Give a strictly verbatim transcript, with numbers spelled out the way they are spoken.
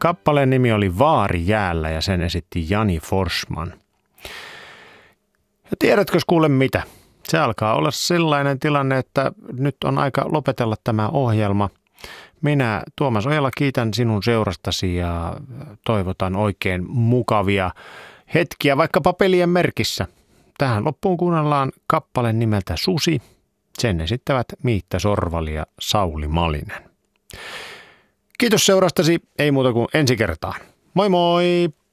Kappaleen nimi oli Vaari jäällä ja sen esitti Jani Forsman. Ja tiedätkö kuule mitä? Se alkaa olla sellainen tilanne, että nyt on aika lopetella tämä ohjelma. Minä, Tuomas Ojala, kiitän sinun seurastasi ja toivotan oikein mukavia hetkiä vaikkapa pelien merkissä. Tähän loppuun kuunnellaan kappale nimeltä Susi. Sen esittävät Miitta Sorvali ja Sauli Malinen. Kiitos seurastasi, ei muuta kuin ensi kertaan. Moi moi!